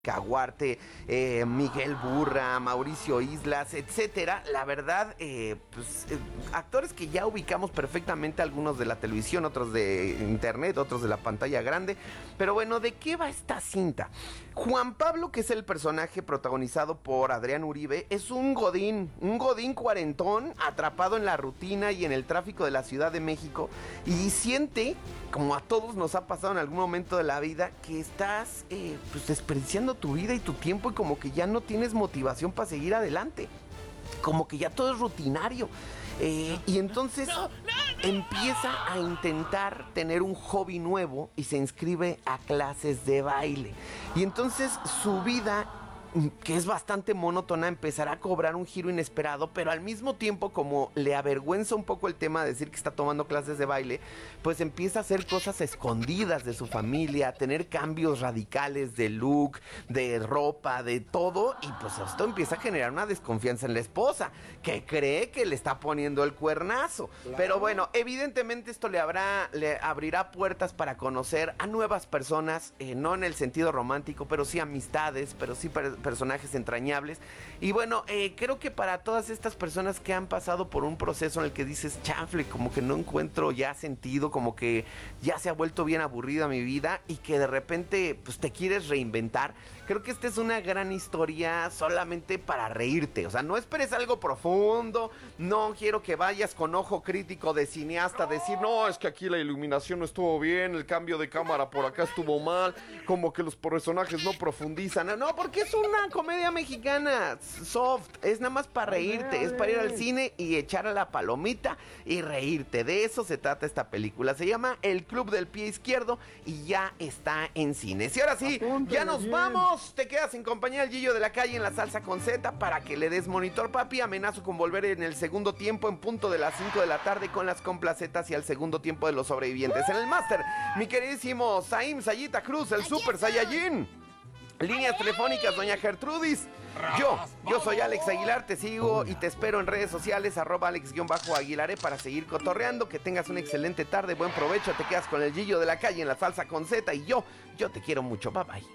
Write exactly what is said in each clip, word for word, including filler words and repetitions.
Caguarte, eh, Miguel Burra, Mauricio Islas, etcétera. La verdad, eh, pues, eh, actores que ya ubicamos perfectamente, algunos de la televisión, otros de internet, otros de la pantalla grande. Pero bueno, ¿de qué va esta cinta? Juan Pablo, que es el personaje protagonizado por Adrián Uribe, es un godín, un godín cuarentón, atrapado en la rutina y en el tráfico de la Ciudad de México, y siente, como a todos nos ha pasado en algún momento de la vida, que estás eh, pues desperdiciando tu vida y tu tiempo y como que ya no tienes motivación para seguir adelante, como que ya todo es rutinario, eh, y entonces no, no, no, empieza a intentar tener un hobby nuevo y se inscribe a clases de baile, y entonces su vida, que es bastante monótona, empezará a cobrar un giro inesperado, pero al mismo tiempo, como le avergüenza un poco el tema de decir que está tomando clases de baile, pues empieza a hacer cosas escondidas de su familia, a tener cambios radicales de look, de ropa, de todo, y pues esto empieza a generar una desconfianza en la esposa, que cree que le está poniendo el cuernazo. Claro. Pero bueno, evidentemente esto le, habrá, le abrirá puertas para conocer a nuevas personas, eh, no en el sentido romántico, pero sí amistades, pero sí per- personajes entrañables. Y bueno, eh, creo que para todas estas personas que han pasado por un proceso en el que dices, chanfle, como que no encuentro ya sentido, como que ya se ha vuelto bien aburrida mi vida y que de repente pues te quieres reinventar, creo que esta es una gran historia solamente para reírte. O sea, no esperes algo profundo, no quiero que vayas con ojo crítico de cineasta, decir, no, es que aquí la iluminación no estuvo bien, el cambio de cámara por acá estuvo mal, como que los personajes no profundizan. No, porque es un una comedia mexicana soft, es nada más para reírte, es para ir al cine y echar a la palomita y reírte. De eso se trata esta película. Se llama El Club del Pie Izquierdo y ya está en cines. Y ahora sí, apúntale, ya nos bien. Vamos. Te quedas en compañía del Gillo de la Calle en la Salsa con Z para que le des monitor, papi. Amenazo con volver en el segundo tiempo en punto de las cinco de la tarde con las complacetas y al segundo tiempo de los sobrevivientes. En el máster, mi queridísimo Saim Sayita Cruz, el Super Saiyajin. Líneas telefónicas, doña Gertrudis. Yo, yo soy Alex Aguilar, te sigo y te espero en redes sociales, arroba Alex-Aguilaré para seguir cotorreando. Que tengas una excelente tarde, buen provecho. Te quedas con el Gillo de la Calle en la Salsa con Z y yo, yo te quiero mucho, bye bye.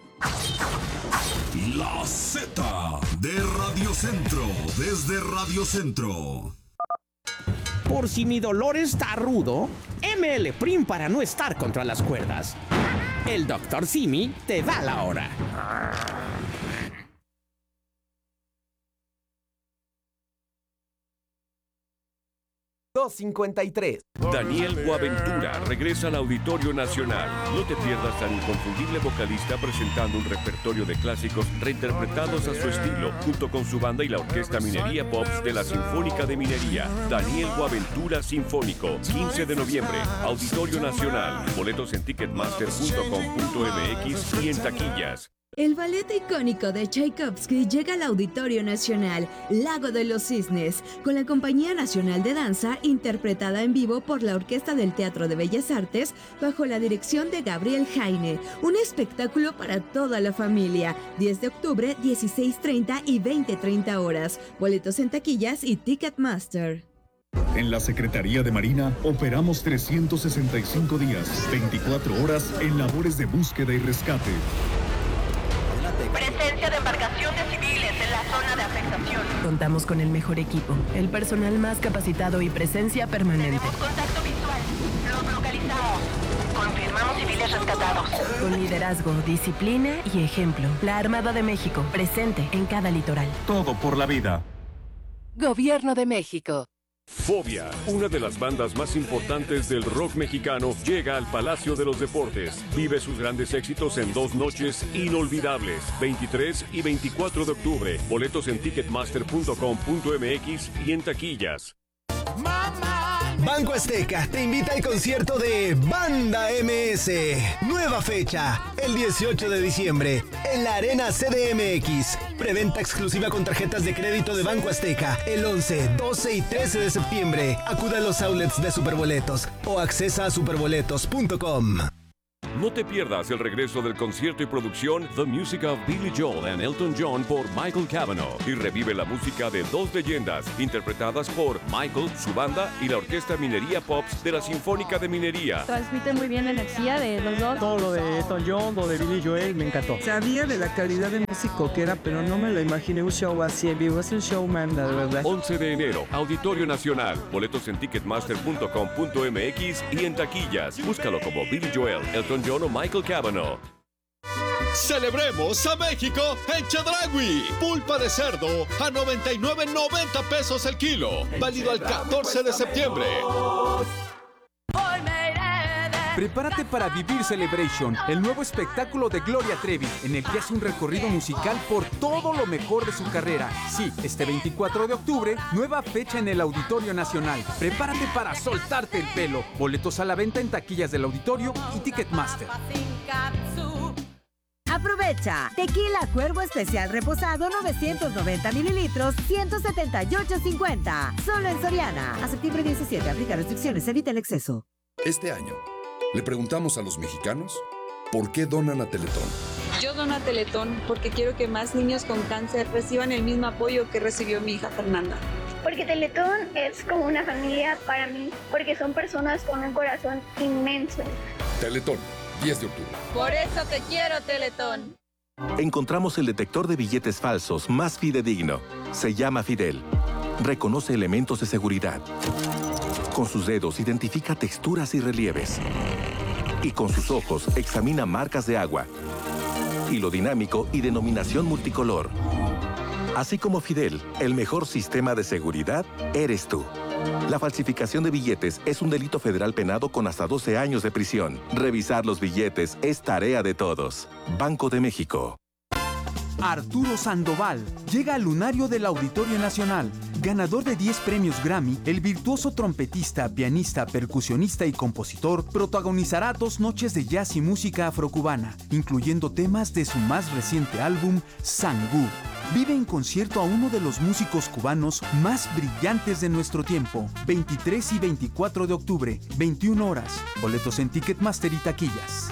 La Z de Radio Centro, desde Radio Centro. Por si mi dolor está rudo, M L Prim para no estar contra las cuerdas. El doctor Simi te da la hora. dos cincuenta y tres. Daniel Boaventura regresa al Auditorio Nacional. No te pierdas al inconfundible vocalista presentando un repertorio de clásicos reinterpretados a su estilo, junto con su banda y la Orquesta Minería Pops de la Sinfónica de Minería. Daniel Boaventura Sinfónico, quince de noviembre, Auditorio Nacional. Boletos en ticketmaster punto com punto m x y en taquillas. El ballet icónico de Tchaikovsky llega al Auditorio Nacional, Lago de los Cisnes, con la Compañía Nacional de Danza, interpretada en vivo por la Orquesta del Teatro de Bellas Artes, bajo la dirección de Gabriel Jaine. Un espectáculo para toda la familia. diez de octubre, dieciséis treinta y veinte treinta horas. Boletos en taquillas y Ticketmaster. En la Secretaría de Marina operamos trescientos sesenta y cinco días, veinticuatro horas en labores de búsqueda y rescate. Presencia de embarcaciones civiles en la zona de afectación. Contamos con el mejor equipo, el personal más capacitado y presencia permanente. Tenemos contacto visual. Los localizamos. Confirmamos civiles rescatados. Con liderazgo, disciplina y ejemplo. La Armada de México, presente en cada litoral. Todo por la vida. Gobierno de México. Fobia, una de las bandas más importantes del rock mexicano, llega al Palacio de los Deportes. Vive sus grandes éxitos en dos noches inolvidables, veintitrés y veinticuatro de octubre. Boletos en ticketmaster punto com punto m x y en taquillas. Banco Azteca te invita al concierto de Banda M S. Nueva fecha, el dieciocho de diciembre, en la Arena C D M X. Preventa exclusiva con tarjetas de crédito de Banco Azteca el once, doce y trece de septiembre. Acude a los outlets de Superboletos o accesa a superboletos punto com. No te pierdas el regreso del concierto y producción The Music of Billy Joel and Elton John por Michael Cavanaugh y revive la música de dos leyendas interpretadas por Michael, su banda y la Orquesta Minería Pops de la Sinfónica de Minería. Transmite muy bien la energía de los dos. Todo lo de Elton John, lo de Billy Joel, me encantó. Sabía de la calidad de músico que era, pero no me lo imaginé un show así en vivo. Es un showman, de verdad. once de enero, Auditorio Nacional. Boletos en ticketmaster punto com punto m x y en taquillas. Búscalo como Billy Joel, Elton John o Michael Cavanaugh. ¡Celebremos a México en Chedraui! Pulpa de cerdo a noventa y nueve noventa pesos el kilo. Válido al catorce de septiembre. Prepárate para vivir Celebration, el nuevo espectáculo de Gloria Trevi, en el que hace un recorrido musical por todo lo mejor de su carrera. Sí, este veinticuatro de octubre, nueva fecha en el Auditorio Nacional. Prepárate para soltarte el pelo. Boletos a la venta en taquillas del Auditorio y Ticketmaster. Aprovecha. Tequila Cuervo Especial Reposado novecientos noventa mililitros, ciento setenta y ocho cincuenta. Solo en Soriana. A septiembre diecisiete. Aplica restricciones. Evita el exceso. Este año, le preguntamos a los mexicanos por qué donan a Teletón. Yo dono a Teletón porque quiero que más niños con cáncer reciban el mismo apoyo que recibió mi hija Fernanda. Porque Teletón es como una familia para mí, porque son personas con un corazón inmenso. Teletón, diez de octubre. Por eso te quiero, Teletón. Encontramos el detector de billetes falsos más fidedigno. Se llama Fidel. Reconoce elementos de seguridad. Con sus dedos identifica texturas y relieves. Y con sus ojos examina marcas de agua. Hilo dinámico y denominación multicolor. Así como Fidel, el mejor sistema de seguridad eres tú. La falsificación de billetes es un delito federal penado con hasta doce años de prisión. Revisar los billetes es tarea de todos. Banco de México. Arturo Sandoval llega al lunario del Auditorio Nacional. Ganador de diez premios Grammy, el virtuoso trompetista, pianista, percusionista y compositor protagonizará dos noches de jazz y música afrocubana, incluyendo temas de su más reciente álbum, Sangú. Vive en concierto a uno de los músicos cubanos más brillantes de nuestro tiempo. veintitrés y veinticuatro de octubre, veintiuna horas. Boletos en Ticketmaster y taquillas.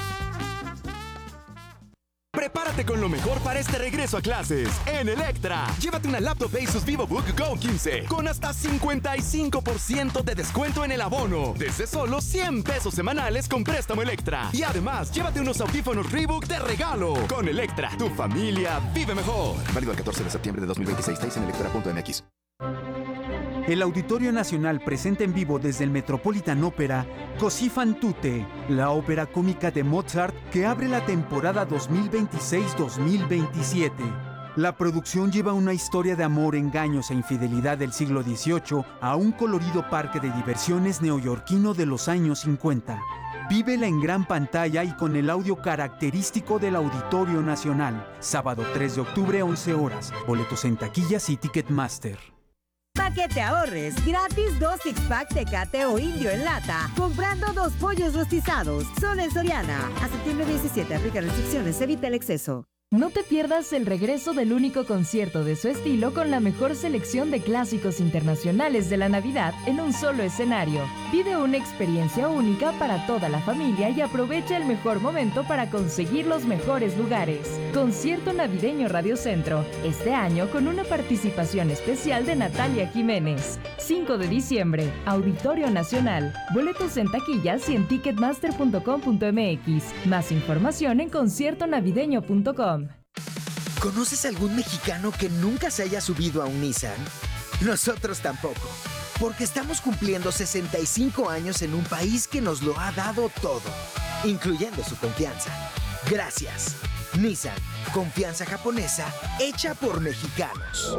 Prepárate con lo mejor para este regreso a clases. En Electra, llévate una laptop Asus VivoBook Go quince con hasta cincuenta y cinco por ciento de descuento en el abono. Desde solo cien pesos semanales con préstamo Electra. Y además, llévate unos audífonos Reebok de regalo. Con Electra, tu familia vive mejor. Válido el catorce de septiembre de dos mil veintiséis. Estáis en electra punto m x. El Auditorio Nacional presenta en vivo desde el Metropolitan Opera Così fan tutte, la ópera cómica de Mozart que abre la temporada dos mil veintiséis dos mil veintisiete. La producción lleva una historia de amor, engaños e infidelidad del siglo dieciocho a un colorido parque de diversiones neoyorquino de los años cincuenta. Vívela en gran pantalla y con el audio característico del Auditorio Nacional. Sábado tres de octubre, once horas. Boletos en taquillas y Ticketmaster. Para que te ahorres, gratis dos six-pack Tecate o Indio en lata, comprando dos pollos rostizados. Solo en Soriana. A septiembre diecisiete, aplica restricciones, evita el exceso. No te pierdas el regreso del único concierto de su estilo con la mejor selección de clásicos internacionales de la Navidad en un solo escenario. Vive una experiencia única para toda la familia y aprovecha el mejor momento para conseguir los mejores lugares. Concierto Navideño Radio Centro, este año con una participación especial de Natalia Jiménez. cinco de diciembre, Auditorio Nacional. Boletos en taquillas y en ticketmaster punto com punto m x. Más información en concierto navideño punto com. ¿Conoces algún mexicano que nunca se haya subido a un Nissan? Nosotros tampoco, porque estamos cumpliendo sesenta y cinco años en un país que nos lo ha dado todo, incluyendo su confianza. Gracias. Nissan, confianza japonesa hecha por mexicanos.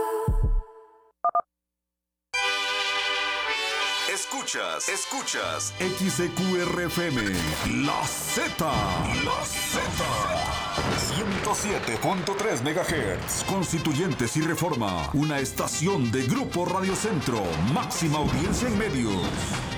Escuchas, escuchas X E Q R F M, La Z, La Z, ciento siete punto tres megahertz, Constituyentes y Reforma, una estación de Grupo Radio Centro, máxima audiencia en medios.